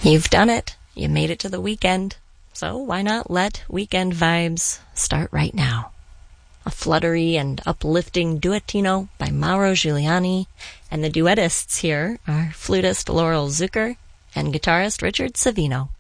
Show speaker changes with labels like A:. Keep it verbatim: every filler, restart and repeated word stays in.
A: You've done it. You made it to the weekend. So why not let weekend vibes start right now? A fluttery and uplifting duettino by Mauro Giuliani, and the duettists here are flutist Laurel Zucker and guitarist Richard Savino.